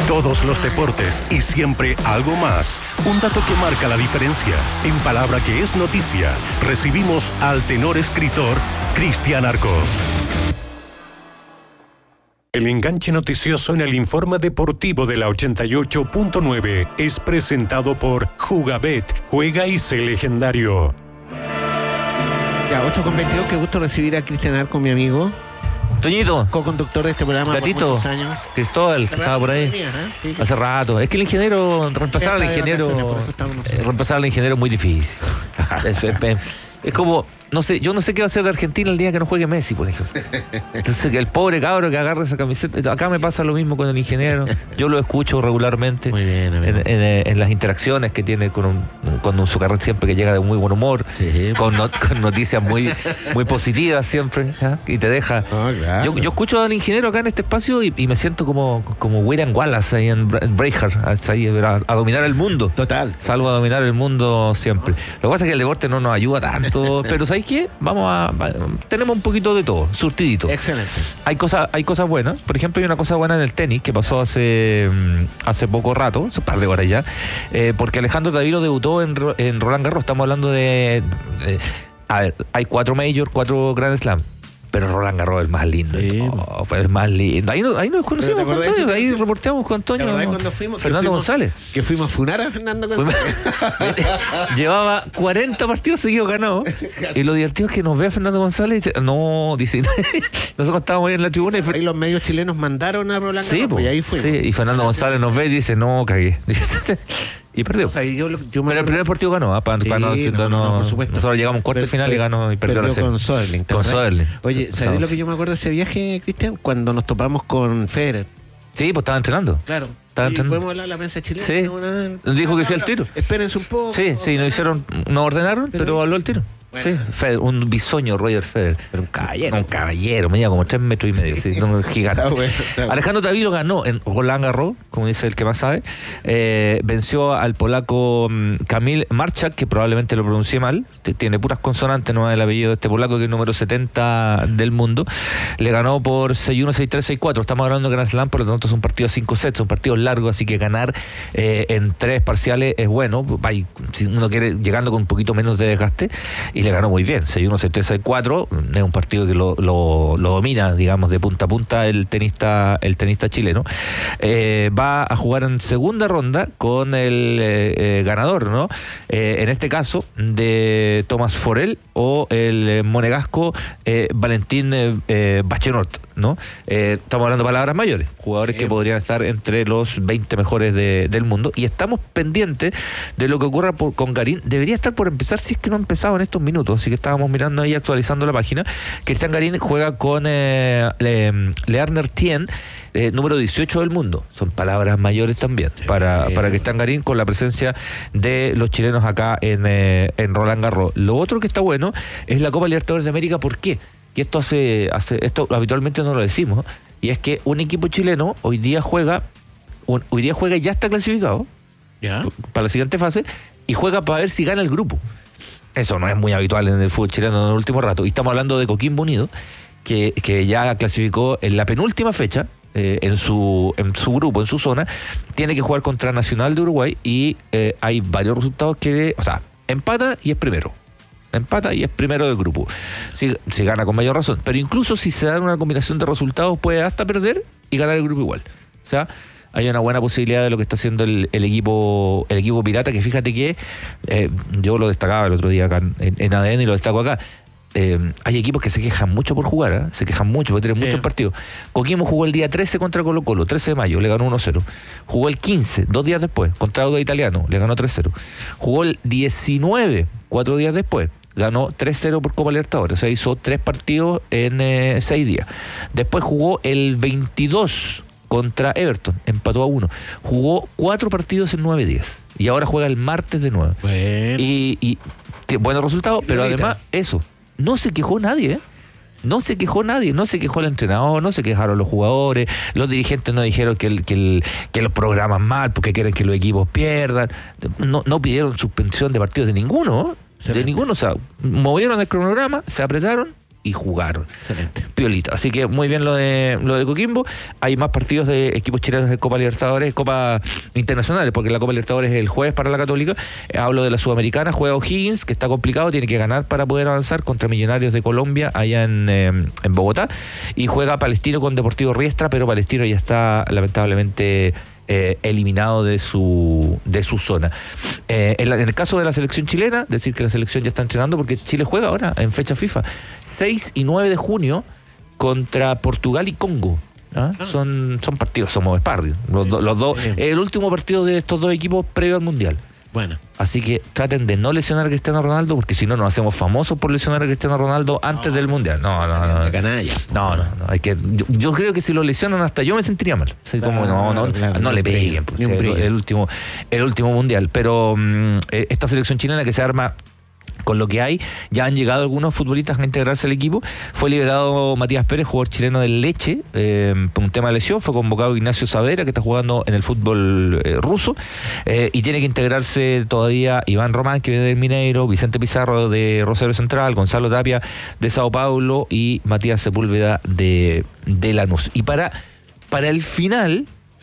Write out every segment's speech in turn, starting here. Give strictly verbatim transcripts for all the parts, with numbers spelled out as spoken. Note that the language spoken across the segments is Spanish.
Todos los deportes y siempre algo más. Un dato que marca la diferencia. En palabra que es noticia, recibimos al tenor escritor Cristian Arcos. El enganche noticioso en el informe deportivo de la ochenta y ocho punto nueve es presentado por Jugabet. Juega y sé legendario. Ya, ocho con veintidós, qué gusto recibir a Cristian Arcos, mi amigo. Toñito, co-conductor de este programa Gatito, por muchos años. Cristóbal, que estaba por ahí. Venía, ¿eh? Sí. Hace rato. Es que el ingeniero, reemplazar al ingeniero, eh, reemplazar al ingeniero es muy difícil. es, es, es, es como, no sé, yo no sé qué va a hacer de Argentina el día que no juegue Messi, por ejemplo. Entonces, que el pobre cabro que agarra esa camiseta. Acá me pasa lo mismo con el ingeniero. Yo lo escucho regularmente. Muy bien, en, en, en las interacciones que tiene con, un, con un su carrera siempre que llega de muy buen humor, sí. con, not, con noticias muy, muy positivas siempre, ¿eh? Y te deja. Oh, claro. yo, yo escucho al ingeniero acá en este espacio y, y me siento como, como William Wallace ahí en, en Braveheart, ahí a, a dominar el mundo. Total. Salvo a dominar el mundo siempre. Lo que pasa es que el deporte no nos ayuda tanto, pero ¿sabéis qué? Vamos a, a tenemos un poquito de todo, surtidito. Excelente. Hay cosas, hay cosas buenas. Por ejemplo, hay una cosa buena en el tenis que pasó hace hace poco rato, hace un par de horas ya, eh, porque Alejandro Tavilo debutó en, en Roland Garros. Estamos hablando de, de a ver, hay cuatro majors, cuatro Grand Slam. Pero Roland Garros es el más lindo. Sí. Oh, pues es más lindo. Ahí, no, ahí nos conocimos con Antonio, ahí reporteamos con Antonio. ¿Te acordás cuando fuimos? Fernando fuimos, González. Que fuimos a funar a Fernando González. Llevaba cuarenta partidos seguidos ganados. Y lo divertido es que nos ve a Fernando González y dice, no, dice, nosotros estábamos ahí en la tribuna y ahí los medios chilenos mandaron a Roland Garros, sí, pues, y ahí fuimos. Sí, y Fernando González nos ve y dice, no, cagué. Y perdió. O sea, yo, yo me pero el primer partido ganó, ¿eh? Para, sí, para no, no, no, no, por supuesto. Nosotros llegamos a un cuarto Per, final y ganó y perdió, perdió la con Soderling. Con Soderling. Oye, ¿sabes lo que yo me acuerdo de ese viaje, Cristian? Cuando nos topamos con Federer. Sí, pues estaba entrenando. Claro. Estaba ¿Y entrenando. podemos hablar de la prensa chilena? Sí. Una... Dijo que sí al tiro. Espérense un poco. Sí, sí, nos hicieron, nos ordenaron, pero, pero habló el tiro. Bueno. Sí, Federer, un bisoño Roger Federer. Pero un caballero. Un caballero, medía como tres metros y medio, sí, un gigante. Está bueno, está bueno. Alejandro Tavilo ganó en Roland Garros, como dice el que más sabe. Eh, venció al polaco um, Kamil Marchak, que probablemente lo pronuncié mal. Tiene puras consonantes, no es el apellido de este polaco, que es el número setenta del mundo. Le ganó por seis uno, seis tres, seis cuatro. Estamos hablando de Grand Slam, por lo tanto es un partido de cinco sets, son partidos largos, así que ganar eh, en tres parciales es bueno. Hay, si uno quiere, llegando con un poquito menos de desgaste, y le ganó muy bien. seis uno, seis tres, seis cuatro. Es un partido que lo, lo, lo domina, digamos, de punta a punta el tenista, el tenista chileno. Eh, va a jugar en segunda ronda con el eh, eh, ganador, ¿no? Eh, en este caso, de Tomás Forel o el eh, monegasco eh, Valentín eh, eh, Bachenort, ¿no? Eh, estamos hablando de palabras mayores, jugadores Bien. que podrían estar entre los veinte mejores de, del mundo, y estamos pendientes de lo que ocurra por, con Garín. Debería estar por empezar, si es que no ha empezado en estos minutos, así que estábamos mirando ahí, actualizando la página. Cristian Garín juega con eh, Le, Learner Tien, eh, número dieciocho del mundo. Son palabras mayores también, sí, para, para Cristian Garín, con la presencia de los chilenos acá en, eh, en Roland Garros. Lo otro que está bueno es la Copa Libertadores de América. ¿Por qué? Que esto hace, hace esto habitualmente no lo decimos, y es que un equipo chileno hoy día juega, un, hoy día juega y ya está clasificado, ¿ya?, para la siguiente fase, y juega para ver si gana el grupo. Eso no es muy habitual en el fútbol chileno en el último rato. Y estamos hablando de Coquimbo Unido, que, que ya clasificó en la penúltima fecha, eh, en su en su grupo, en su zona. Tiene que jugar contra Nacional de Uruguay, y eh, hay varios resultados que, o sea, empata y es primero. Empata y es primero del grupo. Si, si gana con mayor razón. Pero incluso si se da una combinación de resultados, puede hasta perder y ganar el grupo igual. O sea, hay una buena posibilidad de lo que está haciendo el, el equipo el equipo pirata, que fíjate que eh, yo lo destacaba el otro día acá en, en A D N y lo destaco acá. Eh, hay equipos que se quejan mucho por jugar, ¿eh? Se quejan mucho porque tienen sí. muchos partidos. Coquimbo jugó el día trece contra Colo Colo, trece de mayo, le ganó uno cero. Jugó el quince, dos días después, contra Audax Italiano, le ganó tres cero. Jugó el diecinueve, cuatro días después, ganó tres cero por Copa Libertadores. O sea, hizo tres partidos en eh, seis días. Después jugó el veintidós contra Everton, empató a uno. Jugó cuatro partidos en nueve días. Y ahora juega el martes de nuevo. Bueno. Y, y qué buenos resultados, pero además, eso, no se quejó nadie, ¿eh? No se quejó nadie, no se quejó el entrenador, no se quejaron los jugadores, los dirigentes no dijeron que, el, que, el, que los programan mal porque quieren que los equipos pierdan, no, no pidieron suspensión de partidos de ninguno, ¿eh? De ninguno, o sea, movieron el cronograma, se apretaron y jugaron. Excelente. Piolita. Así que muy bien lo de lo de Coquimbo. Hay más partidos de equipos chilenos de Copa Libertadores, Copa Internacionales, porque la Copa Libertadores es el jueves para la Católica. Eh, hablo de la Sudamericana, juega O'Higgins, que está complicado, tiene que ganar para poder avanzar contra Millonarios de Colombia allá en, eh, en Bogotá. Y juega Palestino con Deportivo Riestra, pero Palestino ya está lamentablemente Eh, eliminado de su de su zona. Eh, en, la, en el caso de la selección chilena, decir que la selección ya está entrenando porque Chile juega ahora en fecha FIFA, seis y nueve de junio contra Portugal y Congo. ¿Ah? Ah. Son, son partidos, somos sparring. Los, sí, los dos, sí. El último partido de estos dos equipos previo al Mundial. Bueno. Así que traten de no lesionar a Cristiano Ronaldo, porque si no nos hacemos famosos por lesionar a Cristiano Ronaldo antes no, del Mundial. No, no, no. De canalla. No, no, no. Hay que, yo, yo creo que si lo lesionan hasta yo me sentiría mal. O sea, claro, como no, no, claro, no le peguen. Pues, el, el último, el último Mundial. Pero um, esta selección chilena que se arma con lo que hay, ya han llegado algunos futbolistas a integrarse al equipo. Fue liberado Matías Pérez, jugador chileno del Leche, eh, por un tema de lesión. Fue convocado Ignacio Saavedra, que está jugando en el fútbol eh, ruso, eh, y tiene que integrarse todavía Iván Román, que viene del Mineiro, Vicente Pizarro de Rosario Central, Gonzalo Tapia de Sao Paulo y Matías Sepúlveda de, de Lanús. Y para, para el final,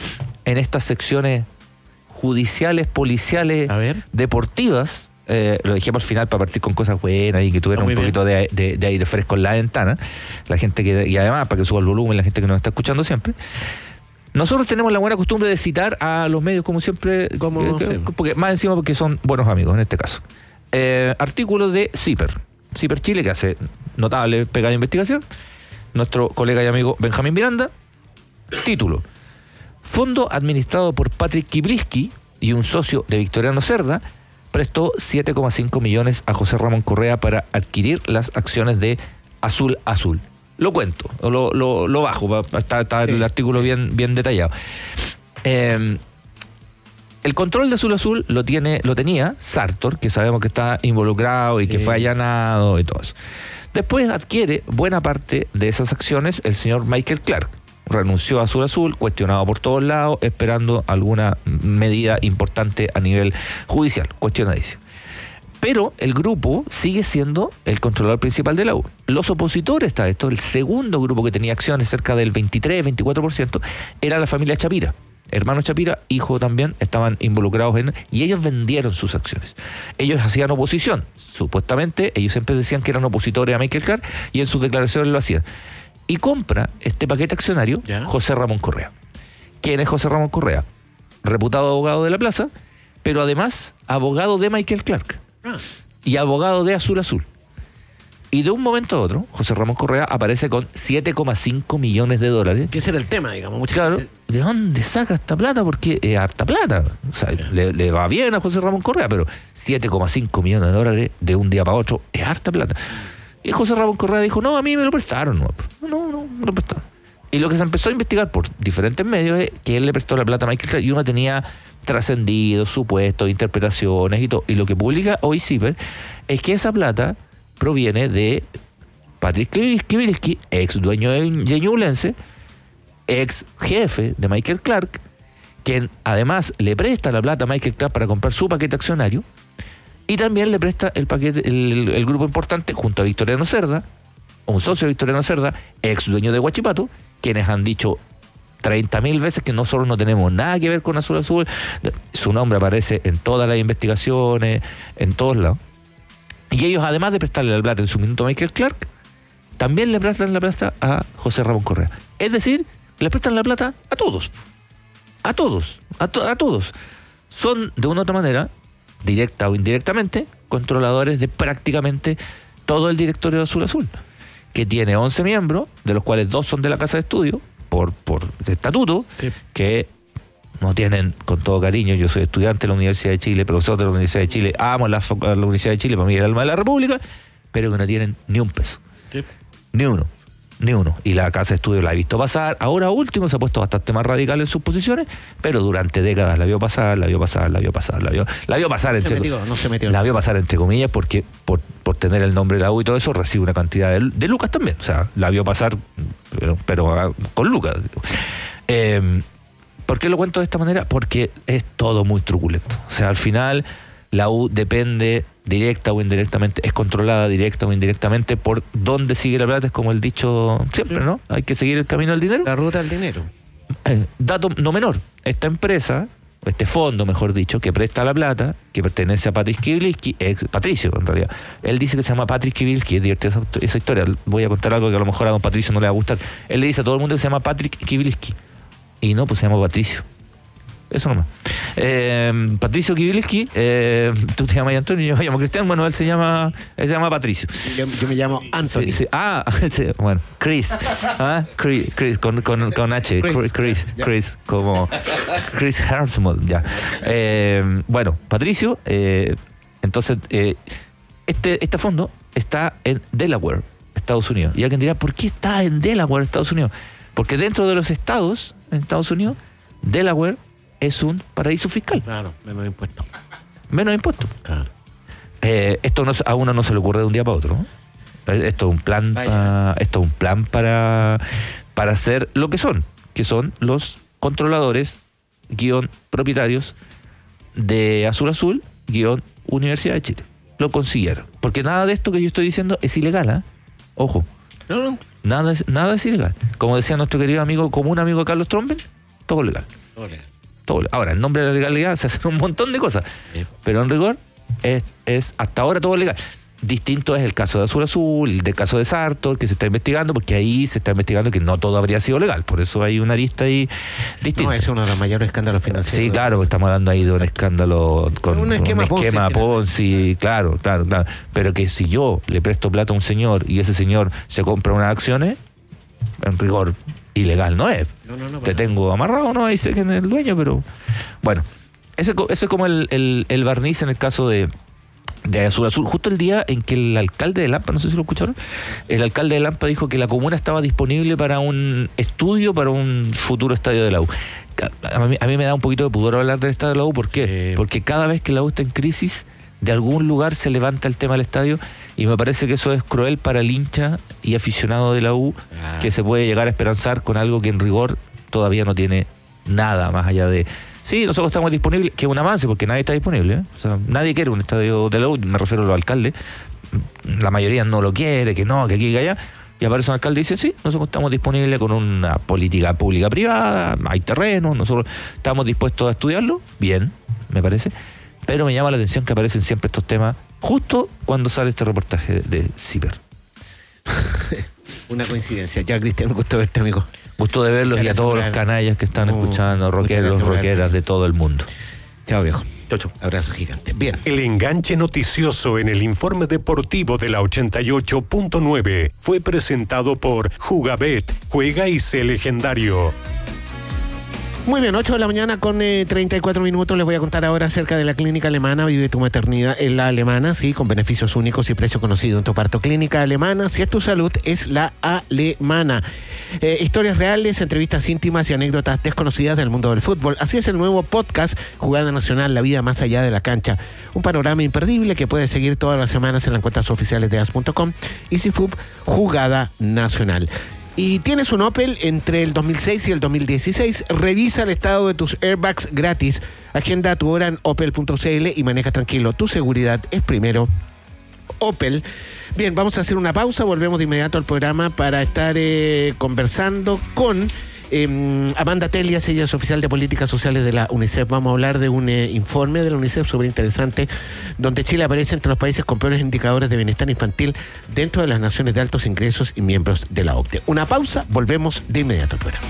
en estas secciones judiciales, policiales, deportivas, Eh, lo dejé por el final para partir con cosas buenas y que tuvieran un poquito de, de, de aire fresco en la ventana, la gente que, y además para que suba el volumen la gente que nos está escuchando siempre. Nosotros tenemos la buena costumbre de citar a los medios como siempre, como, que, porque, más encima porque son buenos amigos en este caso. Eh, artículos de CIPER CIPER Chile, que hace notable pega de investigación, nuestro colega y amigo Benjamín Miranda. Título: fondo administrado por Patrick Kibliski y un socio de Victoriano Cerda prestó siete coma cinco millones a José Ramón Correa para adquirir las acciones de Azul Azul. Lo cuento, lo, lo, lo bajo, está, está el artículo bien, bien detallado. Eh, el control de Azul Azul lo tiene, lo tenía Sartor, que sabemos que está involucrado y que sí. fue allanado y todo eso. Después adquiere buena parte de esas acciones el señor Michael Clark. Renunció a Azul Azul, cuestionado por todos lados, esperando alguna medida importante a nivel judicial, cuestionadísimo. Pero el grupo sigue siendo el controlador principal de la U. Los opositores a esto, el segundo grupo que tenía acciones, cerca del veintitrés, veinticuatro por ciento, era la familia Chapira. Hermano Chapira, hijo también, estaban involucrados en... Y ellos vendieron sus acciones. Ellos hacían oposición. Supuestamente, ellos siempre decían que eran opositores a Michael Clark y en sus declaraciones lo hacían. Y compra este paquete accionario ¿Ya? José Ramón Correa. ¿Quién es José Ramón Correa? Reputado abogado de la plaza, pero además abogado de Michael Clark ah. y abogado de Azul Azul. Y de un momento a otro, José Ramón Correa aparece con siete coma cinco millones de dólares. Que ese era el tema, digamos. Mucha claro, gente... ¿de dónde saca esta plata? Porque es harta plata. O sea, le, le va bien a José Ramón Correa, pero siete coma cinco millones de dólares de un día para otro es harta plata. Y José Ramón Correa dijo, no, a mí me lo prestaron. No, no, no, me lo prestaron. Y lo que se empezó a investigar por diferentes medios es que él le prestó la plata a Michael Clark y uno tenía trascendidos, supuestos, interpretaciones y todo. Y lo que publica hoy CIPER es que esa plata proviene de Patrick Kibliski, ex dueño de Ñublense, ex jefe de Michael Clark, quien además le presta la plata a Michael Clark para comprar su paquete accionario. Y también le presta el paquete, el, el grupo importante, junto a Victoriano Cerda, un socio de Victoriano Cerda, ex dueño de Huachipato, quienes han dicho treinta mil veces que nosotros no tenemos nada que ver con Azul Azul. Su nombre aparece en todas las investigaciones, en todos lados. Y ellos, además de prestarle la plata en su minuto a Michael Clark, también le prestan la plata a José Ramón Correa. Es decir, le prestan la plata a todos. A todos. A, to- a todos. Son, de una u otra manera, directa o indirectamente, controladores de prácticamente todo el directorio de Azul Azul, que tiene once miembros, de los cuales dos son de la Casa de Estudio, por, por estatuto, sí. que no tienen, con todo cariño, yo soy estudiante de la Universidad de Chile, profesor de la Universidad de Chile, amo la, la Universidad de Chile, para mí es el alma de la República, pero que no tienen ni un peso. Sí. Ni uno. Ni uno. Y la Casa de Estudio la ha visto pasar. Ahora último se ha puesto bastante más radical en sus posiciones, pero durante décadas la vio pasar, la vio pasar, la vio pasar, la vio, la vio pasar entre, se metió, no se metió. La vio pasar entre comillas, porque por, por tener el nombre de la U y todo eso, recibe una cantidad de, de lucas también. O sea, la vio pasar, pero, pero con lucas. Eh, ¿Por qué lo cuento de esta manera? Porque es todo muy truculento. O sea, al final la U depende directa o indirectamente, es controlada directa o indirectamente por dónde sigue la plata, es como el dicho siempre, ¿no? Hay que seguir el camino del dinero. La ruta del dinero. Eh, dato no menor, esta empresa, este fondo, mejor dicho, que presta la plata, que pertenece a Patrick Kibiliski, ex Patricio en realidad, él dice que se llama Patrick Kibiliski, es divertida esa, esa historia, voy a contar algo que a lo mejor a don Patricio no le va a gustar. Él le dice a todo el mundo que se llama Patrick Kibiliski, y no, pues se llama Patricio. Eso nomás. Eh, Patricio Kibiliski, eh, tú te llamas Antonio, yo me llamo Cristian, bueno, él se llama él se llama Patricio. Yo, yo me llamo Anthony. Sí, sí. Ah, sí, bueno, Chris. ¿Ah? Chris, Chris con, con, con H. Chris, Chris, Chris, como Chris Hemsworth, ya. Eh, bueno, Patricio, eh, entonces, eh, este, este fondo está en Delaware, Estados Unidos. Y alguien dirá, ¿por qué está en Delaware, Estados Unidos? Porque dentro de los estados en Estados Unidos, Delaware es un paraíso fiscal. Claro, menos impuestos. Menos impuestos. Claro. Eh, esto no, a uno no se le ocurre de un día para otro, ¿no? Esto es un plan, pa, esto es un plan para, para hacer lo que son, que son los controladores, guión propietarios de Azul Azul, guión Universidad de Chile. Lo consiguieron. Porque nada de esto que yo estoy diciendo es ilegal, ¿eh? Ojo. No, no. Nada es, nada es ilegal. Como decía nuestro querido amigo, común amigo de Carlos Tromben, todo legal. Todo legal. Todo. Ahora, en nombre de la legalidad se hacen un montón de cosas, sí. Pero en rigor es, es hasta ahora todo legal. Distinto es el caso de Azul Azul, el del caso de Sartor, que se está investigando, porque ahí se está investigando que no todo habría sido legal. Por eso hay una arista ahí distinta. No, ese es uno de los mayores escándalos financieros. Sí, claro, estamos hablando ahí de un escándalo con un esquema, un esquema Ponzi, Ponzi claro, claro, claro. Pero que si yo le presto plata a un señor y ese señor se compra unas acciones, en rigor ilegal no es. No, no, no, Te tengo amarrado, no, ahí sé que es el dueño, pero bueno, ese, ese es como el, el, el barniz en el caso de, de Azul Azul. Justo el día en que el alcalde de Lampa, no sé si lo escucharon, el alcalde de Lampa dijo que la comuna estaba disponible para un estudio para un futuro estadio de la U. A mí, a mí me da un poquito de pudor hablar del estadio de la U, ¿por qué? Eh. Porque cada vez que la U está en crisis, de algún lugar se levanta el tema del estadio, y me parece que eso es cruel para el hincha y aficionado de la U, ah. que se puede llegar a esperanzar con algo que en rigor todavía no tiene nada más allá de... Sí, nosotros estamos disponibles, que es un avance, porque nadie está disponible, ¿eh? O sea, nadie quiere un estadio de la U, me refiero a los alcaldes, la mayoría no lo quiere, que no, que aquí y que allá, y aparece un alcalde y dice, sí, nosotros estamos disponibles con una política pública privada, hay terreno, nosotros estamos dispuestos a estudiarlo, bien, me parece. Pero me llama la atención que aparecen siempre estos temas justo cuando sale este reportaje de, de Ciper. Una coincidencia. Ya, Cristian, gusto verte, amigo. Gusto de verlos y a todos los canallas que están uh, escuchando, rockeros, rockeras de todo el mundo. Chao, viejo. Chau, chau. Abrazo gigante. Bien. El enganche noticioso en el informe deportivo de la ochenta y ocho punto nueve fue presentado por Jugabet. Juega y sé legendario. Muy bien, ocho de la mañana con eh, treinta y cuatro minutos. Les voy a contar ahora acerca de la clínica alemana. Vive tu maternidad en la alemana, sí, con beneficios únicos y precio conocido en tu parto. Clínica alemana, si es tu salud, es la alemana. Eh, historias reales, entrevistas íntimas y anécdotas desconocidas del mundo del fútbol. Así es el nuevo podcast Jugada Nacional, la vida más allá de la cancha. Un panorama imperdible que puedes seguir todas las semanas en las cuentas oficiales de as punto com. EasyFood, Jugada Nacional. Y tienes un Opel entre el dos mil seis y el dos mil dieciséis, revisa el estado de tus airbags gratis. Agenda tu hora en opel punto c l y maneja tranquilo. Tu seguridad es primero. Opel. Bien, vamos a hacer una pausa, volvemos de inmediato al programa para estar eh, conversando con eh, Amanda Telias, ella es oficial de políticas sociales de la UNICEF. Vamos a hablar de un eh, informe de la UNICEF súper interesante, donde Chile aparece entre los países con peores indicadores de bienestar infantil dentro de las naciones de altos ingresos y miembros de la O C D E. Una pausa, volvemos de inmediato al programa.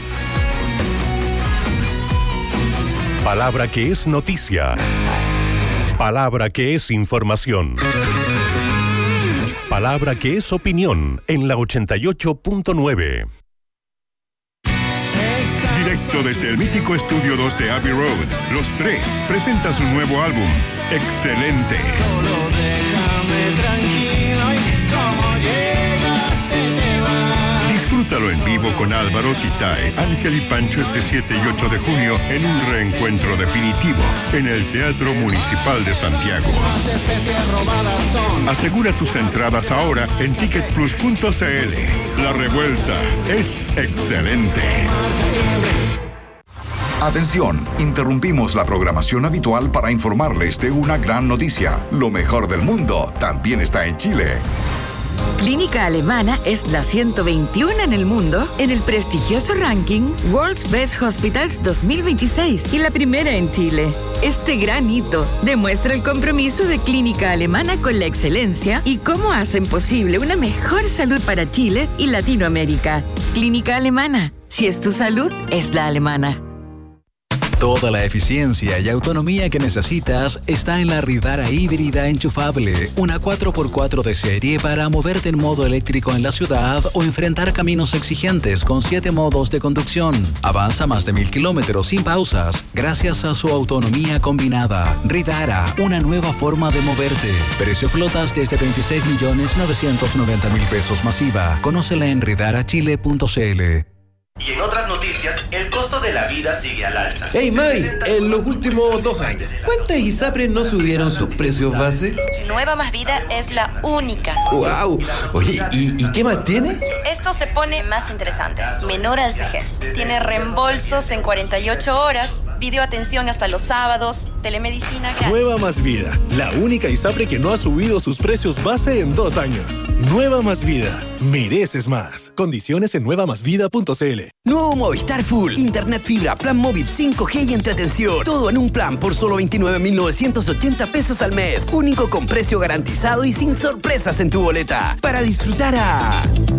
Palabra que es noticia. Palabra que es información. Palabra que es opinión en la ochenta y ocho punto nueve. Directo desde el mítico Estudio dos de Abbey Road, Los Tres presenta su nuevo álbum, Excelente. Solo déjame tranquilo y como llegaste te vas. Disfrútalo en vivo con Álvaro, Titae, Ángel y Pancho este siete y ocho de junio en un reencuentro definitivo en el Teatro Municipal de Santiago. Las especies robadas son. Asegura tus entradas ahora en ticket plus punto c l. La revuelta es excelente. Atención, interrumpimos la programación habitual para informarles de una gran noticia. Lo mejor del mundo también está en Chile. Clínica Alemana es la ciento veintiuno en el mundo en el prestigioso ranking World's Best Hospitals dos mil veintiséis y la primera en Chile. Este gran hito demuestra el compromiso de Clínica Alemana con la excelencia y cómo hacen posible una mejor salud para Chile y Latinoamérica. Clínica Alemana. Si es tu salud, es la alemana. Toda la eficiencia y autonomía que necesitas está en la Ridara híbrida enchufable, una cuatro por cuatro de serie para moverte en modo eléctrico en la ciudad o enfrentar caminos exigentes con siete modos de conducción. Avanza más de mil kilómetros sin pausas gracias a su autonomía combinada. Ridara, una nueva forma de moverte. Precio flotas desde veintiséis millones novecientos noventa mil pesos masiva. Conócela en ridara chile punto c l. Y en otras noticias, el costo de la vida sigue al alza. Hey Mai, en los últimos dos años, ¿cuántas ISAPRES no subieron sus precios base? Nueva Más Vida es la única. ¡Wow! Oye, ¿y, ¿y qué más tiene? Esto se pone más interesante. Menor al cejez. Tiene reembolsos en cuarenta y ocho horas, videoatención hasta los sábados, telemedicina gratis. Nueva Más Vida, la única ISAPRE que no ha subido sus precios base en dos años. Nueva Más Vida, mereces más. Condiciones en nueva más vida punto c l. Nuevo Movistar Full, internet fibra, plan móvil cinco G y entretención. Todo en un plan por solo veintinueve mil novecientos ochenta pesos al mes. Único con precio garantizado y sin sorpresas en tu boleta. Para disfrutar a...